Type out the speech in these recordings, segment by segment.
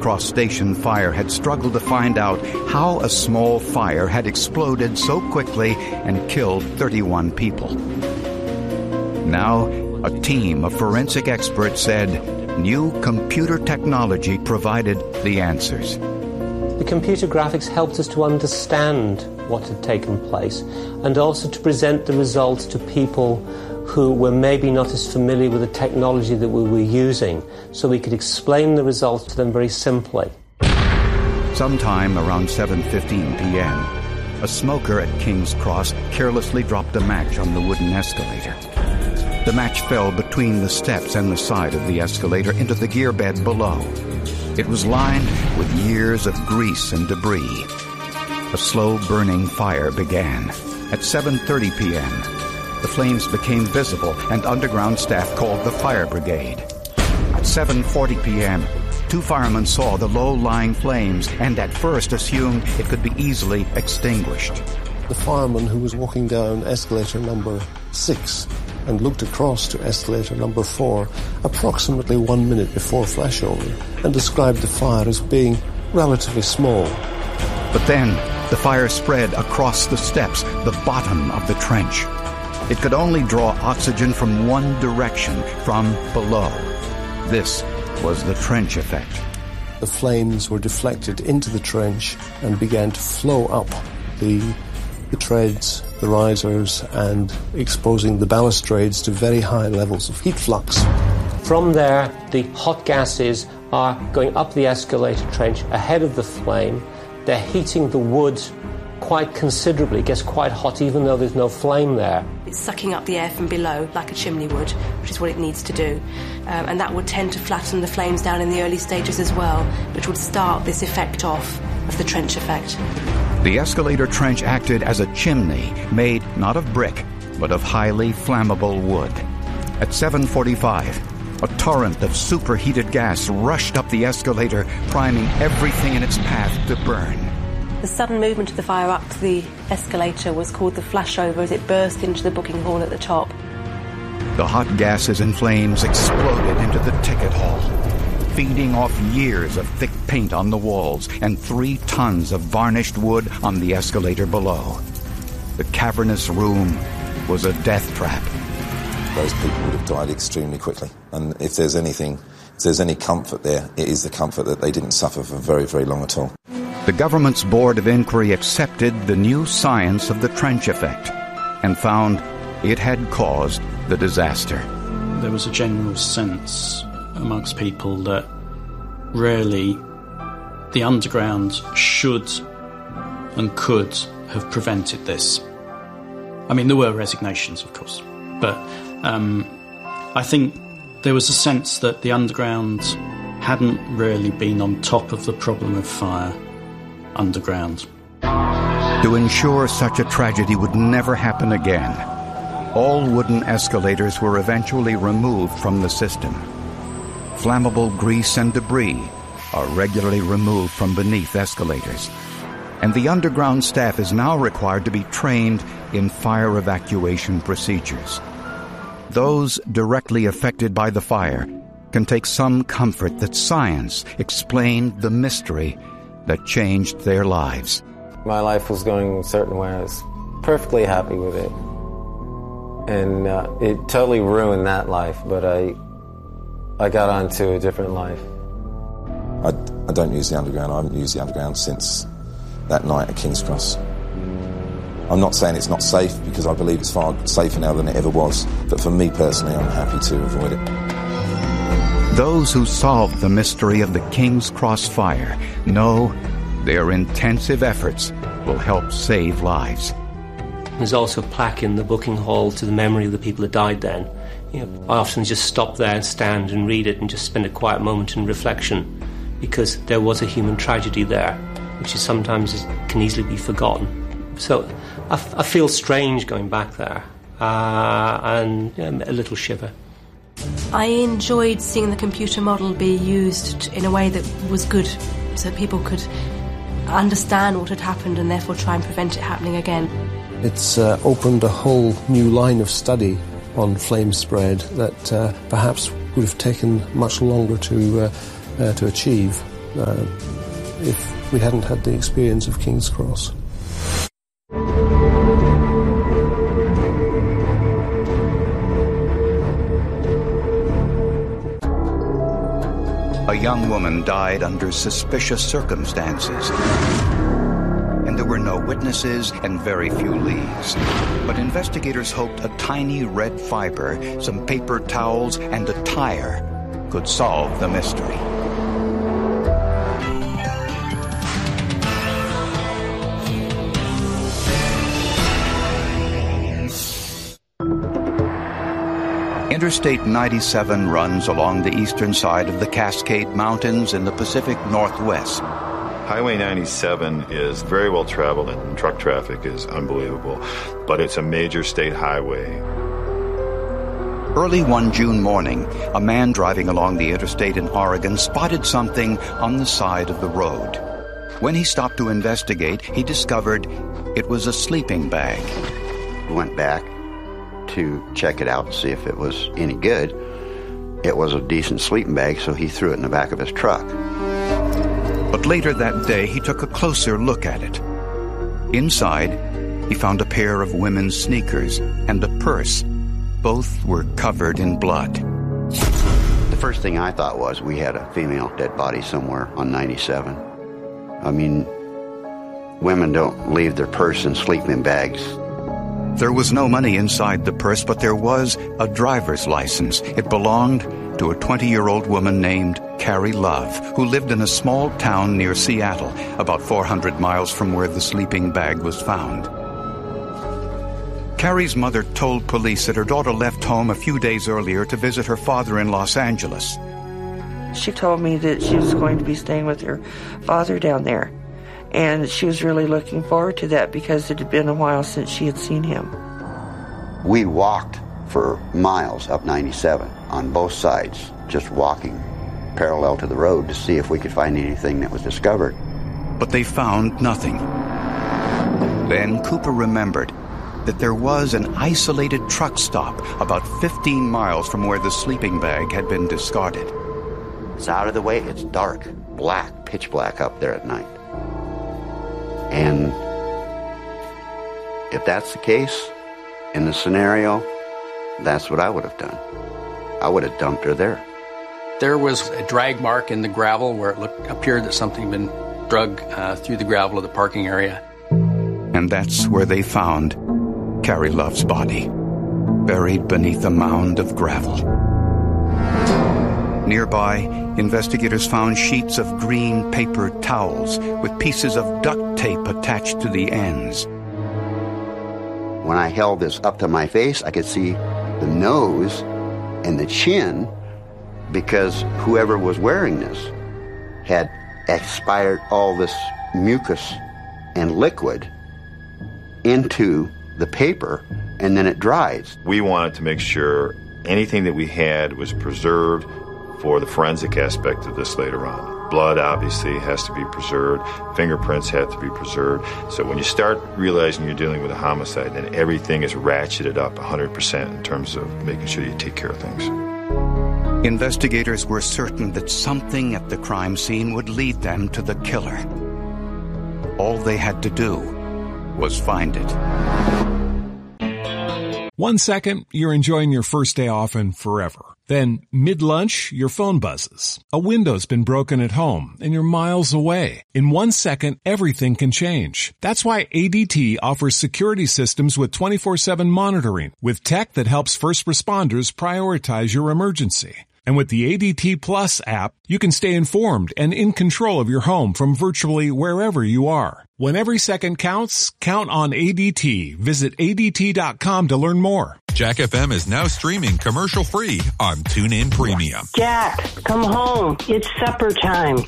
Cross Station fire had struggled to find out how a small fire had exploded so quickly and killed 31 people. Now, a team of forensic experts said new computer technology provided the answers. The computer graphics helped us to understand what had taken place and also to present the results to people who were maybe not as familiar with the technology that we were using, so we could explain the results to them very simply. Sometime around 7:15 p.m., a smoker at King's Cross carelessly dropped a match on the wooden escalator. The match fell between the steps and the side of the escalator into the gear bed below. It was lined with years of grease and debris. A slow-burning fire began. At 7:30 p.m., the flames became visible and underground staff called the fire brigade. At 7:40 p.m., 2 firemen saw the low-lying flames and at first assumed it could be easily extinguished. The fireman who was walking down escalator number 6 and looked across to escalator number 4 approximately 1 minute before flashover and described the fire as being relatively small. But then the fire spread across the steps, the bottom of the trench. It could only draw oxygen from one direction, from below. This was the trench effect. The flames were deflected into the trench and began to flow up the treads, the risers, and exposing the balustrades to very high levels of heat flux. From there, the hot gases are going up the escalator trench ahead of the flame. They're heating the wood quite considerably. It gets quite hot even though there's no flame there. It's sucking up the air from below like a chimney would, which is what it needs to do. And that would tend to flatten the flames down in the early stages as well, which would start this effect off of the trench effect. The escalator trench acted as a chimney made not of brick, but of highly flammable wood. At 7:45, a torrent of superheated gas rushed up the escalator, priming everything in its path to burn. The sudden movement of the fire up the escalator was called the flashover as it burst into the booking hall at the top. The hot gases and flames exploded into the ticket hall, feeding off years of thick paint on the walls and 3 tons of varnished wood on the escalator below. The cavernous room was a death trap. Those people would have died extremely quickly. And if there's any comfort there, it is the comfort that they didn't suffer for very, very long at all. The government's Board of Inquiry accepted the new science of the trench effect and found it had caused the disaster. There was a general sense amongst people that really the underground should and could have prevented this. I mean, there were resignations, of course, but I think there was a sense that the underground hadn't really been on top of the problem of fire underground. To ensure such a tragedy would never happen again, all wooden escalators were eventually removed from the system. Flammable grease and debris are regularly removed from beneath escalators, and the underground staff is now required to be trained in fire evacuation procedures. Those directly affected by the fire can take some comfort that science explained the mystery that changed their lives. My life was going a certain way. I was perfectly happy with it. And it totally ruined that life, but I got onto a different life. I don't use the underground. I haven't used the underground since that night at King's Cross. I'm not saying it's not safe, because I believe it's far safer now than it ever was. But for me personally, I'm happy to avoid it. Those who solved the mystery of the King's Cross fire know their intensive efforts will help save lives. There's also a plaque in the booking hall to the memory of the people that died then. You know, I often just stop there and stand and read it and just spend a quiet moment in reflection, because there was a human tragedy there, which is sometimes can easily be forgotten. So I feel strange going back there, and a little shiver. I enjoyed seeing the computer model be used in a way that was good, so people could understand what had happened and therefore try and prevent it happening again. It's opened a whole new line of study on flame spread that perhaps would have taken much longer to achieve. if we hadn't had the experience of King's Cross. A young woman died under suspicious circumstances, and there were no witnesses and very few leads. But investigators hoped a tiny red fiber, some paper towels, and a tire could solve the mystery. Interstate 97 runs along the eastern side of the Cascade Mountains in the Pacific Northwest. Highway 97 is very well traveled and truck traffic is unbelievable, but it's a major state highway. Early one June morning, a man driving along the interstate in Oregon spotted something on the side of the road. When he stopped to investigate, he discovered it was a sleeping bag. We went back to check it out and see if it was any good. It was a decent sleeping bag, so he threw it in the back of his truck. But later that day, he took a closer look at it. Inside, he found a pair of women's sneakers and a purse. Both were covered in blood. The first thing I thought was we had a female dead body somewhere on 97. I mean, women don't leave their purse in sleeping bags. There was no money inside the purse, but there was a driver's license. It belonged to a 20-year-old woman named Carrie Love, who lived in a small town near Seattle, about 400 miles from where the sleeping bag was found. Carrie's mother told police that her daughter left home a few days earlier to visit her father in Los Angeles. She told me that she was going to be staying with her father down there, and she was really looking forward to that because it had been a while since she had seen him. We walked for miles up 97 on both sides, just walking parallel to the road to see if we could find anything that was discovered. But they found nothing. Then Cooper remembered that there was an isolated truck stop about 15 miles from where the sleeping bag had been discarded. It's out of the way. It's dark, black, pitch black up there at night. And if that's the case, in the scenario, that's what I would have done. I would have dumped her there. There was a drag mark in the gravel where it appeared that something had been dragged through the gravel of the parking area. And that's where they found Carrie Love's body, buried beneath a mound of gravel. Nearby, investigators found sheets of green paper towels with pieces of duct tape attached to the ends. When I held this up to my face, I could see the nose and the chin because whoever was wearing this had expired all this mucus and liquid into the paper, and then it dries. We wanted to make sure anything that we had was preserved for the forensic aspect of this later on. Blood, obviously, has to be preserved. Fingerprints have to be preserved. So when you start realizing you're dealing with a homicide, then everything is ratcheted up 100% in terms of making sure you take care of things. Investigators were certain that something at the crime scene would lead them to the killer. All they had to do was find it. 1 second, you're enjoying your first day off and forever. Then, mid-lunch, your phone buzzes. A window's been broken at home, and you're miles away. In 1 second, everything can change. That's why ADT offers security systems with 24/7 monitoring, with tech that helps first responders prioritize your emergency. And with the ADT Plus app, you can stay informed and in control of your home from virtually wherever you are. When every second counts, count on ADT. Visit ADT.com to learn more. Jack FM is now streaming commercial-free on TuneIn Premium. Jack, come home. It's supper time.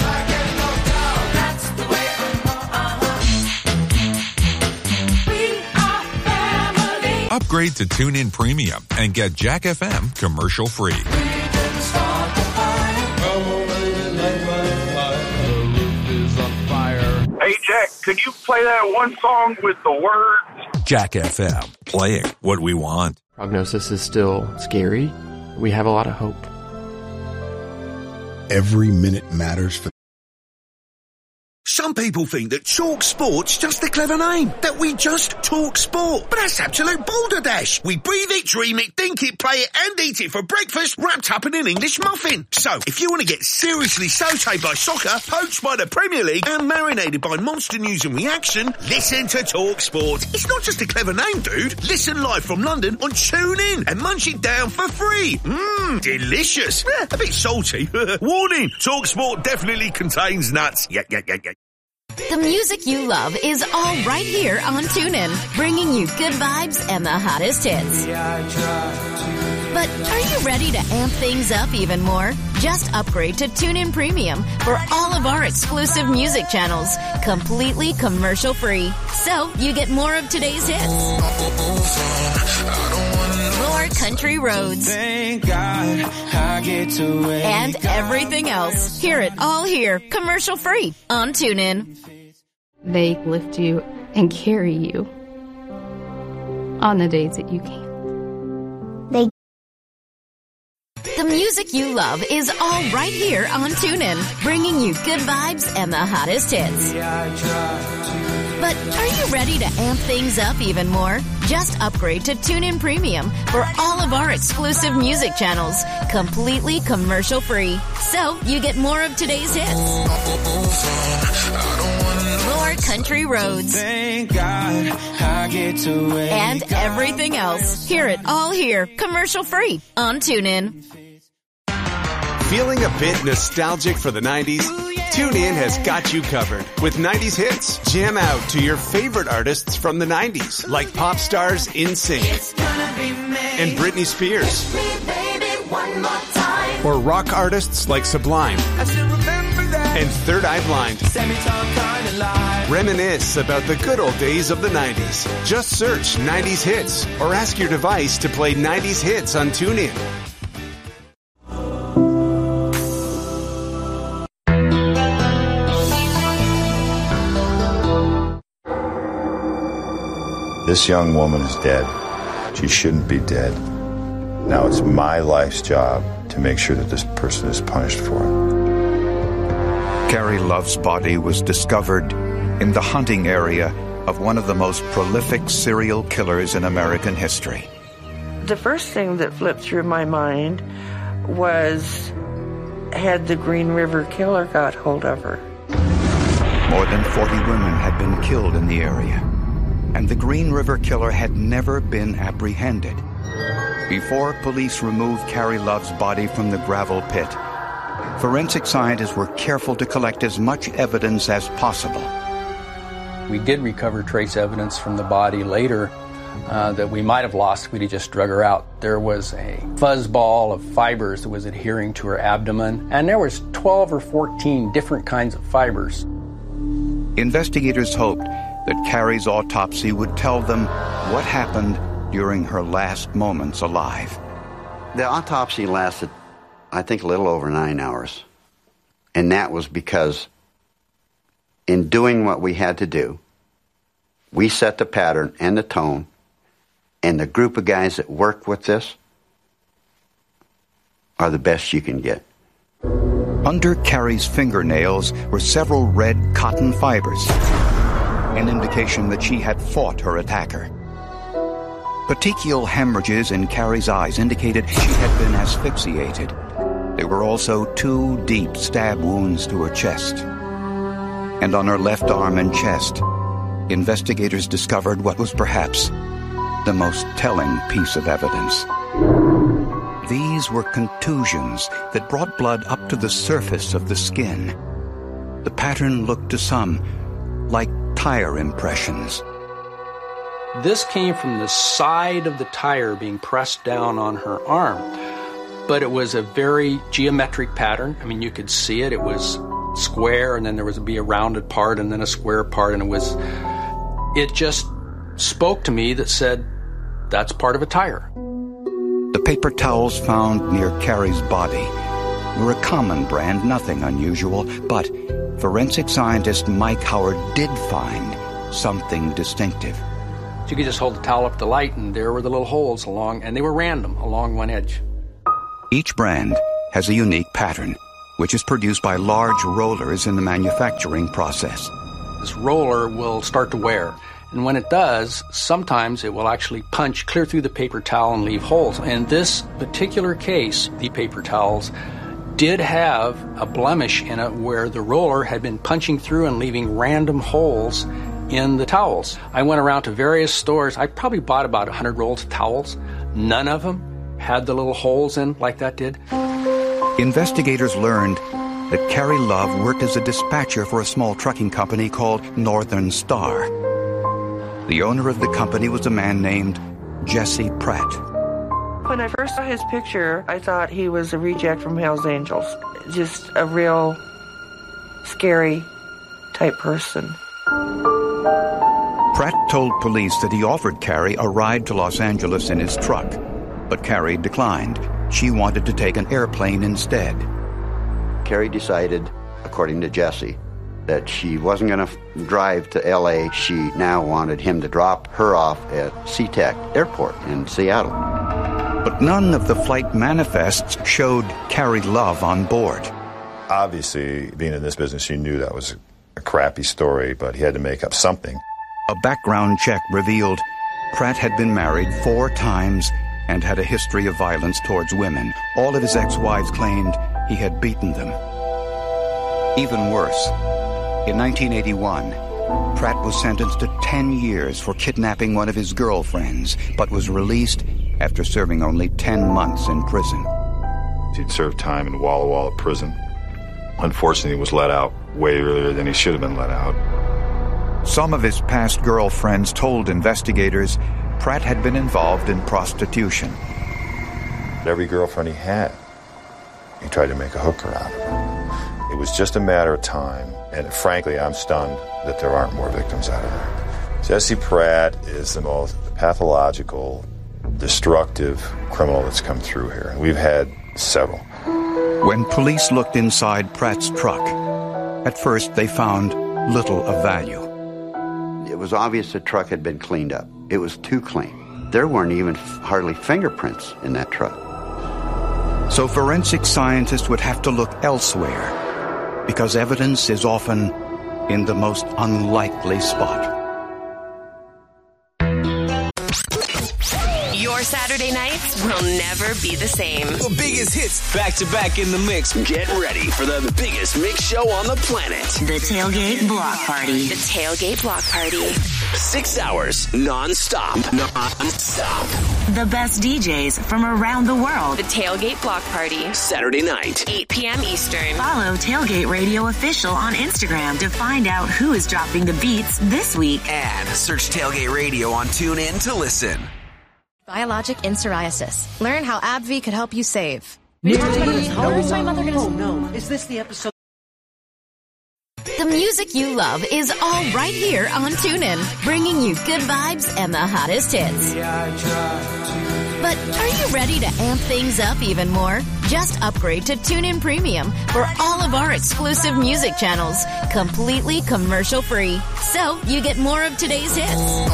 Upgrade to TuneIn Premium and get Jack FM commercial-free. Hey, Jack, could you play that one song with the words? Jack FM, playing what we want. Prognosis is still scary. We have a lot of hope. Every minute matters for Some people think that Talk Sport's just a clever name, that we just talk sport. But that's absolute balderdash. We breathe it, dream it, think it, play it, and eat it for breakfast, wrapped up in an English muffin. So, if you want to get seriously sautéed by soccer, poached by the Premier League, and marinated by monster news and reaction, listen to Talk Sport. It's not just a clever name, dude. Listen live from London on TuneIn and munch it down for free. Mmm, delicious. A bit salty. Warning, Talk Sport definitely contains nuts. Yeah. The music you love is all right here on TuneIn, bringing you good vibes and the hottest hits. But are you ready to amp things up even more? Just upgrade to TuneIn Premium for all of our exclusive music channels, completely commercial-free. So you get more of today's hits, more country roads, and everything else. Hear it all here, commercial-free on TuneIn. They lift you and carry you on the days that you can't. The music you love is all right here on TuneIn, bringing you good vibes and the hottest hits. But are you ready to amp things up even more? Just upgrade to TuneIn Premium for all of our exclusive music channels, completely commercial-free. So you get more of today's hits, more country roads, and everything else. Hear it all here, commercial-free on TuneIn. Feeling a bit nostalgic for the 90s? TuneIn has got you covered with 90s hits. Jam out to your favorite artists from the 90s, like pop stars NSYNC and Britney Spears, or rock artists like Sublime and Third Eye Blind. Reminisce about the good old days of the 90s. Just search 90s hits or ask your device to play 90s hits on TuneIn. This young woman is dead. She shouldn't be dead. Now it's my life's job to make sure that this person is punished for it. Carrie Love's body was discovered in the hunting area of one of the most prolific serial killers in American history. The first thing that flipped through my mind was, had the Green River Killer got hold of her? More than 40 women had been killed in the area, and the Green River Killer had never been apprehended. Before police removed Carrie Love's body from the gravel pit, forensic scientists were careful to collect as much evidence as possible. We did recover trace evidence from the body later that we might have lost if we'd have just drug her out. There was a fuzz ball of fibers that was adhering to her abdomen, and there was 12 or 14 different kinds of fibers. Investigators hoped that Carrie's autopsy would tell them what happened during her last moments alive. The autopsy lasted, I think, a little over 9 hours. And that was because in doing what we had to do, we set the pattern and the tone, and the group of guys that work with this are the best you can get. Under Carrie's fingernails were several red cotton fibers, an indication that she had fought her attacker. Petechial hemorrhages in Carrie's eyes indicated she had been asphyxiated. There were also 2 deep stab wounds to her chest. And on her left arm and chest, investigators discovered what was perhaps the most telling piece of evidence. These were contusions that brought blood up to the surface of the skin. The pattern looked to some like tire impressions. This came from the side of the tire being pressed down on her arm, but it was a very geometric pattern. I mean, you could see it. It was square, and then there would be a rounded part, and then a square part, and it just spoke to me that said, that's part of a tire. The paper towels found near Carrie's body were a common brand, nothing unusual, but forensic scientist Mike Howard did find something distinctive. So you could just hold the towel up to the light, and there were the little holes along, and they were random along one edge. Each brand has a unique pattern, which is produced by large rollers in the manufacturing process. This roller will start to wear. And when it does, sometimes it will actually punch clear through the paper towel and leave holes. In this particular case, the paper towels did have a blemish in it where the roller had been punching through and leaving random holes in the towels. I went around to various stores. I probably bought about 100 rolls of towels. None of them had the little holes in like that did. Investigators learned that Carrie Love worked as a dispatcher for a small trucking company called Northern Star. The owner of the company was a man named Jesse Pratt. When I first saw his picture, I thought he was a reject from Hell's Angels. Just a real scary type person. Pratt told police that he offered Carrie a ride to Los Angeles in his truck, but Carrie declined. She wanted to take an airplane instead. Carrie decided, according to Jesse, that she wasn't going to drive to L.A. She now wanted him to drop her off at SeaTac Airport in Seattle. But none of the flight manifests showed Carrie Love on board. Obviously, being in this business, you knew that was a crappy story, but he had to make up something. A background check revealed Pratt had been married 4 times and had a history of violence towards women. All of his ex-wives claimed he had beaten them. Even worse, in 1981, Pratt was sentenced to 10 years for kidnapping one of his girlfriends, but was released after serving only 10 months in prison. He'd served time in Walla Walla prison. Unfortunately, he was let out way earlier than he should have been let out. Some of his past girlfriends told investigators Pratt had been involved in prostitution. Every girlfriend he had, he tried to make a hooker out of her. It was just a matter of time, and frankly, I'm stunned that there aren't more victims out of there. Jesse Pratt is the most pathological, destructive criminal that's come through here. We've had several. When police looked inside Pratt's truck, at first they found little of value. It was obvious the truck had been cleaned up. It was too clean. There weren't even hardly fingerprints in that truck. So forensic scientists would have to look elsewhere, because evidence is often in the most unlikely spot. Your Saturday nights will never be the same. The biggest hits back to back in the mix. Get ready for the biggest mix show on the planet. The Tailgate Block Party. The Tailgate Block Party. 6 hours non-stop. The best DJs from around the world. The Tailgate Block Party. Saturday night, 8 p.m. Eastern. Follow Tailgate Radio Official on Instagram to find out who is dropping the beats this week. And search Tailgate Radio on TuneIn to listen. Biologic in psoriasis. Learn how AbbVie could help you save. Oh no, is this the episode? The music you love is all right here on TuneIn, bringing you good vibes and the hottest hits. But are you ready to amp things up even more? Just upgrade to TuneIn Premium for all of our exclusive music channels, completely commercial free. So you get more of today's hits.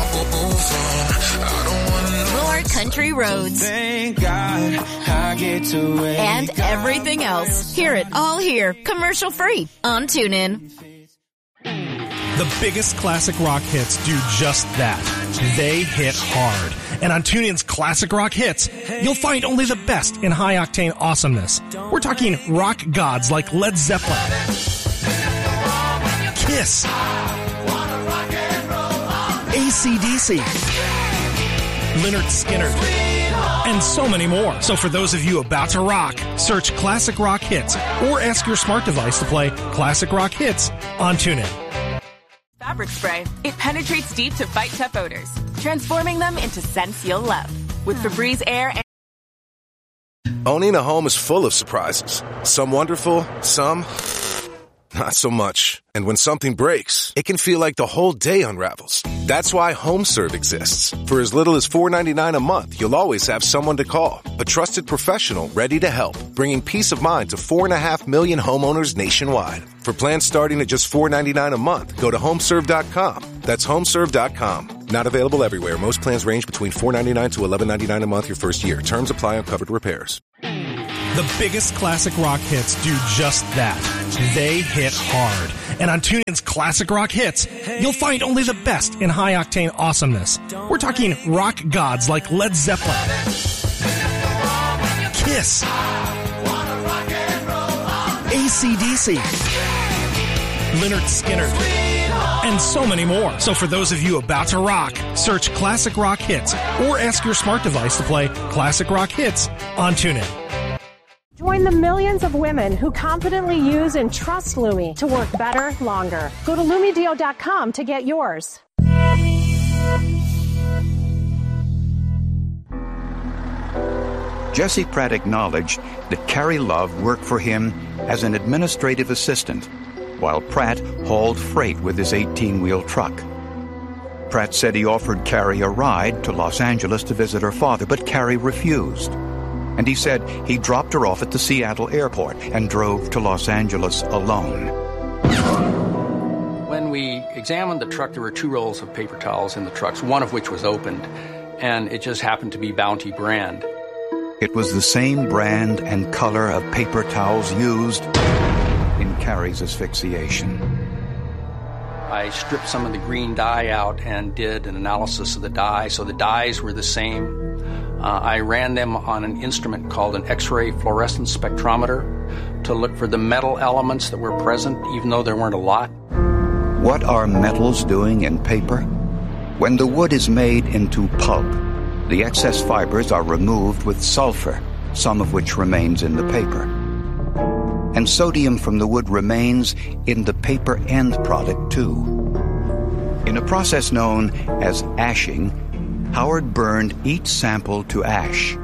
More country roads. Thank God I get to and everything else. Hear it all here, commercial free on TuneIn. The biggest classic rock hits do just that. They hit hard. And on TuneIn's Classic Rock Hits, you'll find only the best in high-octane awesomeness. We're talking rock gods like Led Zeppelin, Kiss, AC/DC, Lynyrd Skynyrd, and so many more. So for those of you about to rock, search Classic Rock Hits or ask your smart device to play Classic Rock Hits on TuneIn. Fabric spray. It penetrates deep to fight tough odors, transforming them into scents you'll love. With Febreze Air and... Owning a home is full of surprises. Some wonderful, some not so much. And when something breaks, it can feel like the whole day unravels. That's why HomeServe exists. For as little as $4.99 a month, you'll always have someone to call. A trusted professional ready to help, bringing peace of mind to 4.5 million homeowners nationwide. For plans starting at just $4.99 a month, go to homeserve.com. That's homeserve.com. Not available everywhere. Most plans range between $4.99 to $11.99 a month your first year. Terms apply on covered repairs. The biggest classic rock hits do just that. They hit hard. And on TuneIn's Classic Rock Hits, you'll find only the best in high-octane awesomeness. We're talking rock gods like Led Zeppelin, Kiss, AC/DC, Lynyrd Skynyrd, and so many more. So for those of you about to rock, search Classic Rock Hits or ask your smart device to play Classic Rock Hits on TuneIn. Join the millions of women who confidently use and trust Lumi to work better, longer. Go to LumiDeo.com to get yours. Jesse Pratt acknowledged that Carrie Love worked for him as an administrative assistant, while Pratt hauled freight with his 18-wheel truck. Pratt said he offered Carrie a ride to Los Angeles to visit her father, but Carrie refused. And he said he dropped her off at the Seattle airport and drove to Los Angeles alone. When we examined the truck, there were 2 rolls of paper towels in the trucks, one of which was opened, and it just happened to be Bounty brand. It was the same brand and color of paper towels used in Carrie's asphyxiation. I stripped some of the green dye out and did an analysis of the dye, so the dyes were the same. I ran them on an instrument called an X-ray fluorescence spectrometer to look for the metal elements that were present, even though there weren't a lot. What are metals doing in paper? When the wood is made into pulp, the excess fibers are removed with sulfur, some of which remains in the paper. And sodium from the wood remains in the paper end product too. In a process known as ashing, Howard burned each sample to ash.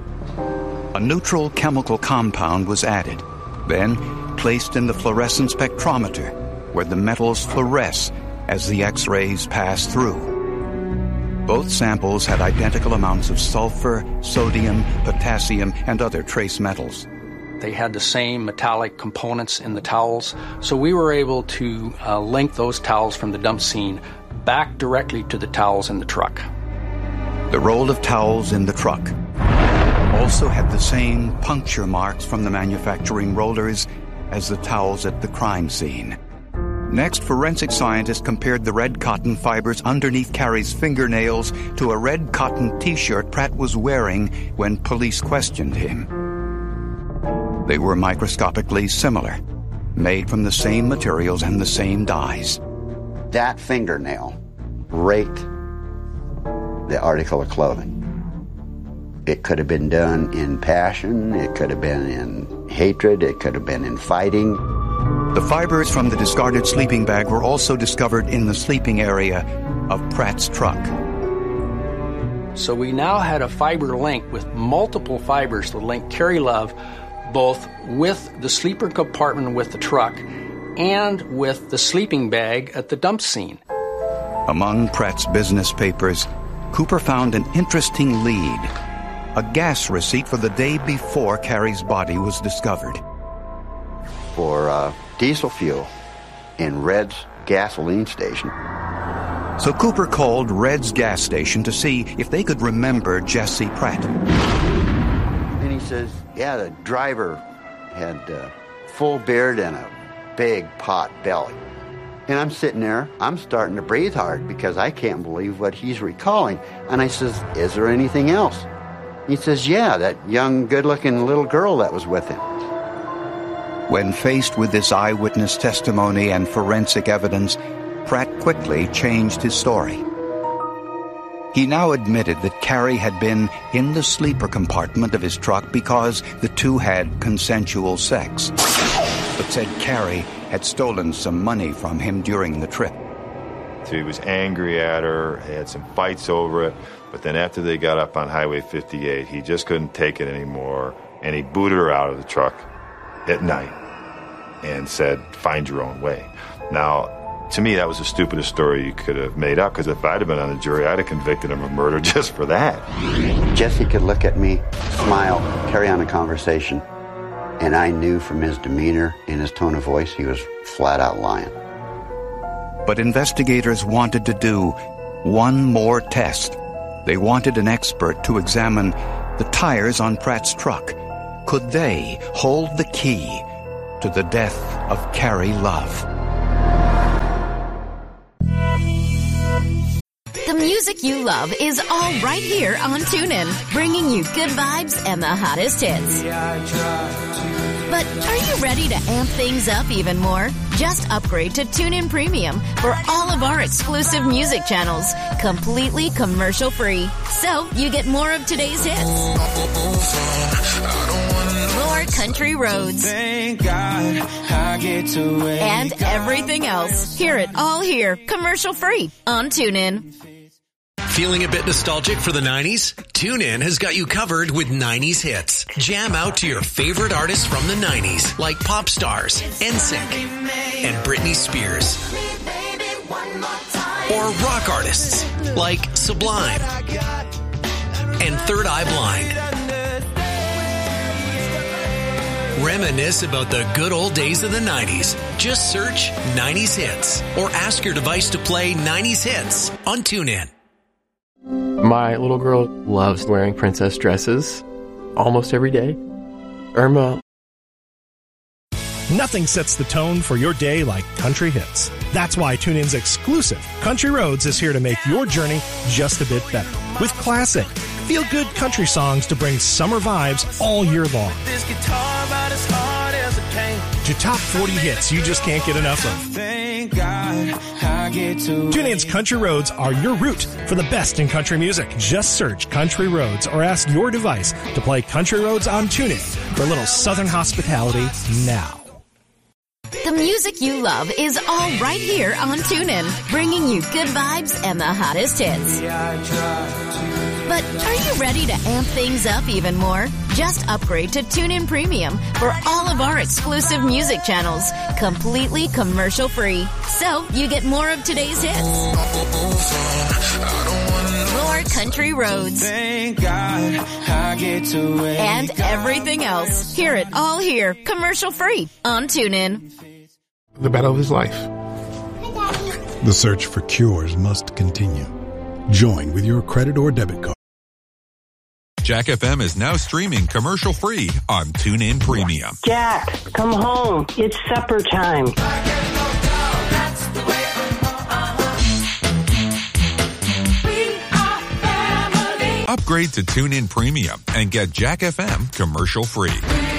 A neutral chemical compound was added, then placed in the fluorescence spectrometer, where the metals fluoresce as the X-rays pass through. Both samples had identical amounts of sulfur, sodium, potassium, and other trace metals. They had the same metallic components in the towels, so we were able to link those towels from the dump scene back directly to the towels in the truck. The roll of towels in the truck also had the same puncture marks from the manufacturing rollers as the towels at the crime scene. Next, forensic scientists compared the red cotton fibers underneath Carrie's fingernails to a red cotton T-shirt Pratt was wearing when police questioned him. They were microscopically similar, made from the same materials and the same dyes. That fingernail raked the article of clothing. It could have been done in passion, it could have been in hatred, it could have been in fighting. The fibers from the discarded sleeping bag were also discovered in the sleeping area of Pratt's truck. So we now had a fiber link with multiple fibers to link Carrie Love both with the sleeper compartment with the truck and with the sleeping bag at the dump scene. Among Pratt's business papers, Cooper found an interesting lead, a gas receipt for the day before Carrie's body was discovered. For diesel fuel in Red's gasoline station. So Cooper called Red's gas station to see if they could remember Jesse Pratt. And he says, yeah, the driver had a full beard and a big pot belly. And I'm sitting there, I'm starting to breathe hard because I can't believe what he's recalling. And I says, is there anything else? He says, yeah, that young, good-looking little girl that was with him. When faced with this eyewitness testimony and forensic evidence, Pratt quickly changed his story. He now admitted that Carrie had been in the sleeper compartment of his truck because the two had consensual sex, but said Carrie had stolen some money from him during the trip. So he was angry at her, they had some fights over it, but then after they got up on Highway 58, he just couldn't take it anymore, and he booted her out of the truck at night and said, find your own way. Now, to me, that was the stupidest story you could have made up, because if I'd have been on the jury, I'd have convicted him of murder just for that. Jesse could look at me, smile, carry on a conversation, and I knew from his demeanor and his tone of voice he was flat out lying. But investigators wanted to do one more test. They wanted an expert to examine the tires on Pratt's truck Could they hold the key to the death of Carrie Love? The music you love is all right here on TuneIn, bringing you good vibes and the hottest hits. But are you ready to amp things up even more? Just upgrade to TuneIn Premium for all of our exclusive music channels, completely commercial-free. So you get more of today's hits, more country roads, and everything else. Hear it all here, commercial-free on TuneIn. Feeling a bit nostalgic for the 90s? TuneIn has got you covered with 90s hits. Jam out to your favorite artists from the 90s, like Pop Stars, NSYNC, and Britney Spears. Or rock artists, like Sublime and Third Eye Blind. Reminisce about the good old days of the 90s. Just search 90s hits or ask your device to play 90s hits on TuneIn. My little girl loves wearing princess dresses almost every day. Irma. Nothing sets the tone for your day like country hits. That's why TuneIn's exclusive Country Roads is here to make your journey just a bit better. With classic, feel-good country songs to bring summer vibes all year long. This guitar about as hard as a pain. To top 40 hits you just can't get enough of. Thank God I get to TuneIn's Country Roads are your route for the best in country music. Just search Country Roads or ask your device to play Country Roads on TuneIn for a little Southern hospitality now. The music you love is all right here on TuneIn, bringing you good vibes and the hottest hits. But are you ready to amp things up even more? Just upgrade to TuneIn Premium for all of our exclusive music channels, completely commercial-free. So you get more of today's hits, more country roads, Thank God I get to and everything else. Hear it all here, commercial-free on TuneIn. The battle of his life. The search for cures must continue. Join with your credit or debit card. Jack FM is now streaming commercial-free on TuneIn Premium. Jack, come home. It's supper time. Upgrade to TuneIn Premium and get Jack FM commercial-free.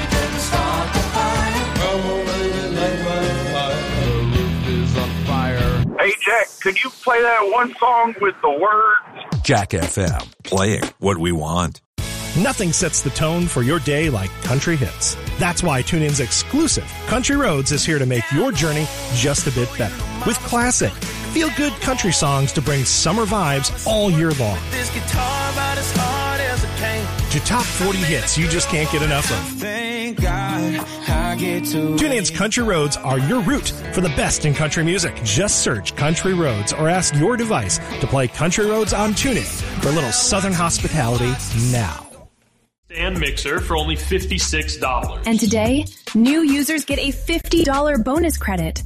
Hey, Jack, could you play that one song with the words? Jack FM, playing what we want. Nothing sets the tone for your day like country hits. That's why TuneIn's exclusive Country Roads is here to make your journey just a bit better. With classic, feel-good country songs to bring summer vibes all year long. This guitar about as hard as a pain. To top 40 hits you just can't get enough of. Thank God I get to TuneIn's Country Roads are your route for the best in country music. Just search Country Roads or ask your device to play Country Roads on TuneIn for a little Southern hospitality now. Stand mixer for only $56. And today, new users get a $50 bonus credit.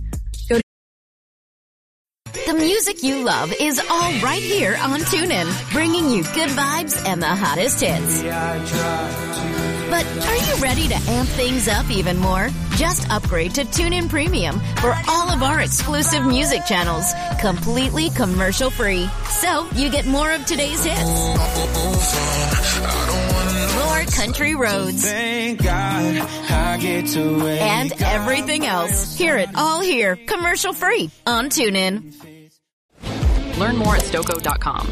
The music you love is all right here on TuneIn, bringing you good vibes and the hottest hits. But are you ready to amp things up even more? Just upgrade to TuneIn Premium for all of our exclusive music channels, completely commercial-free. So you get more of today's hits, more country roads, Thank God I get to and everything else. Hear it all here, commercial-free on TuneIn. Learn more at Stoco.com.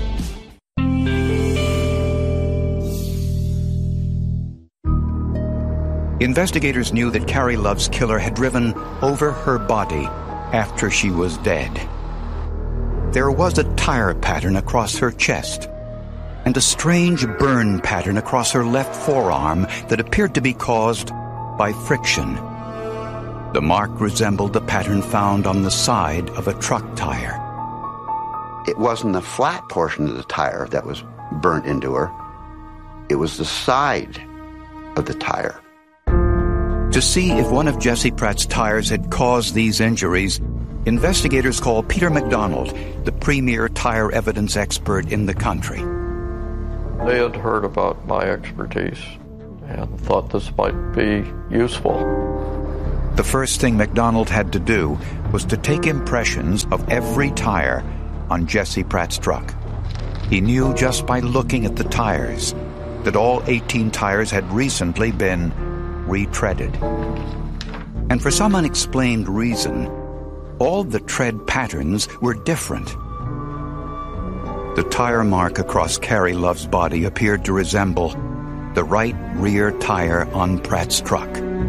Investigators knew that Carrie Love's killer had driven over her body after she was dead. There was a tire pattern across her chest and a strange burn pattern across her left forearm that appeared to be caused by friction. The mark resembled the pattern found on the side of a truck tire. It wasn't the flat portion of the tire that was burnt into her. It was the side of the tire. To see if one of Jesse Pratt's tires had caused these injuries, investigators called Peter McDonald, the premier tire evidence expert in the country. They had heard about my expertise, and thought this might be useful. The first thing McDonald had to do was to take impressions of every tire on Jesse Pratt's truck. He knew just by looking at the tires that all 18 tires had recently been retreaded. And for some unexplained reason, all the tread patterns were different. The tire mark across Carrie Love's body appeared to resemble the right rear tire on Pratt's truck.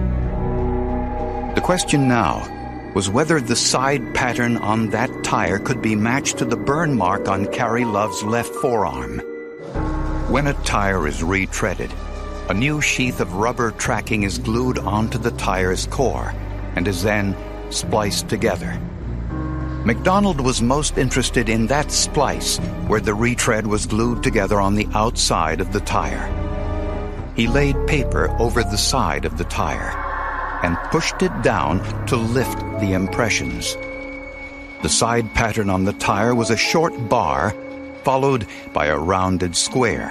The question now was whether the side pattern on that tire could be matched to the burn mark on Carrie Love's left forearm. When a tire is retreaded, a new sheath of rubber tracking is glued onto the tire's core and is then spliced together. McDonald was most interested in that splice where the retread was glued together on the outside of the tire. He laid paper over the side of the tire and pushed it down to lift the impressions. The side pattern on the tire was a short bar followed by a rounded square.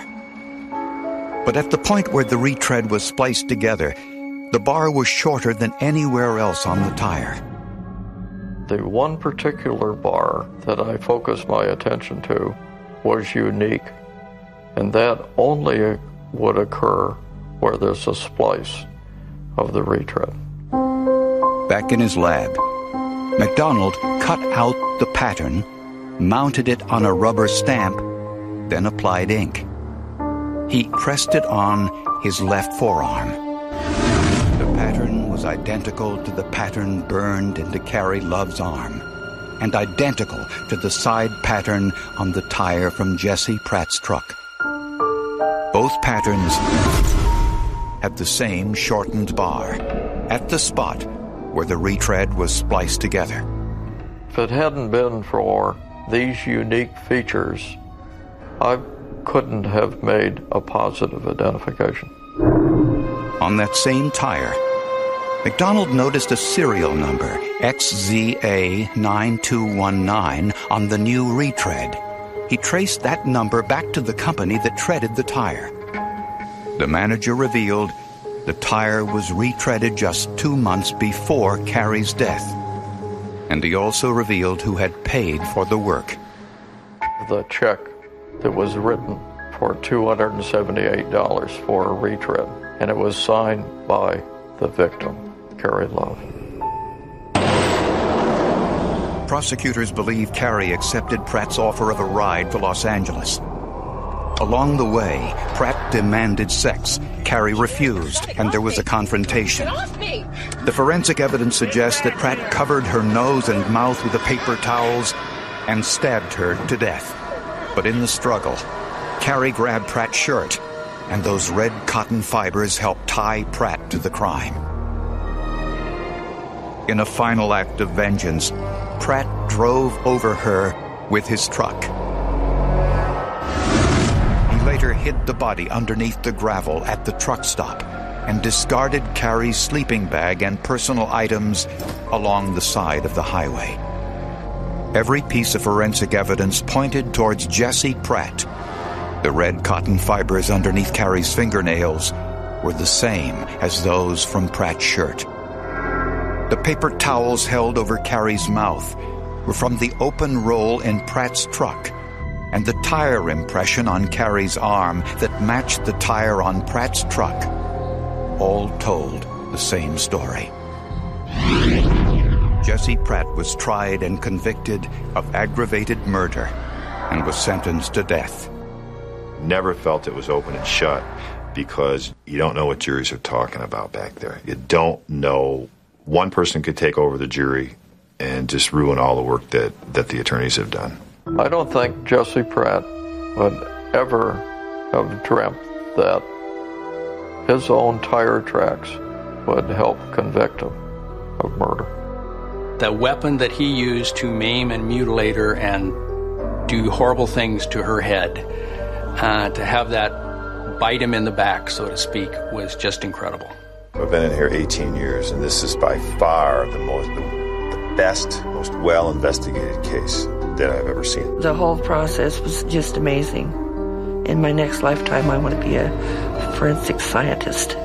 But at the point where the retread was spliced together, the bar was shorter than anywhere else on the tire. The one particular bar that I focused my attention to was unique, and that only would occur where there's a splice of the retread. Back in his lab, McDonald cut out the pattern, mounted it on a rubber stamp, then applied ink. He pressed it on his left forearm. The pattern was identical to the pattern burned into Carrie Love's arm, and identical to the side pattern on the tire from Jesse Pratt's truck. Both patterns had the same shortened bar at the spot where the retread was spliced together. If it hadn't been for these unique features, I couldn't have made a positive identification. On that same tire, McDonald noticed a serial number, XZA9219, on the new retread. He traced that number back to the company that treaded the tire. The manager revealed the tire was retreaded just 2 months before Carrie's death. And he also revealed who had paid for the work. The check that was written for $278 for a retread, and it was signed by the victim, Carrie Love. Prosecutors believe Carrie accepted Pratt's offer of a ride to Los Angeles. Along the way, Pratt demanded sex. Carrie refused, and there was a confrontation. The forensic evidence suggests that Pratt covered her nose and mouth with the paper towels and stabbed her to death. But in the struggle, Carrie grabbed Pratt's shirt, and those red cotton fibers helped tie Pratt to the crime. In a final act of vengeance, Pratt drove over her with his truck. He later hid the body underneath the gravel at the truck stop and discarded Carrie's sleeping bag and personal items along the side of the highway. Every piece of forensic evidence pointed towards Jesse Pratt. The red cotton fibers underneath Carrie's fingernails were the same as those from Pratt's shirt. The paper towels held over Carrie's mouth were from the open roll in Pratt's truck, and the tire impression on Carrie's arm that matched the tire on Pratt's truck all told the same story. Jesse Pratt was tried and convicted of aggravated murder and was sentenced to death. Never felt it was open and shut because you don't know what juries are talking about back there. You don't know. One person could take over the jury and just ruin all the work that the attorneys have done. I don't think Jesse Pratt would ever have dreamt that his own tire tracks would help convict him of murder. The weapon that he used to maim and mutilate her and do horrible things to her head, to have that bite him in the back, so to speak, was just incredible. I've been in here 18 years, and this is by far the best, most well-investigated case that I've ever seen. The whole process was just amazing. In my next lifetime, I want to be a forensic scientist.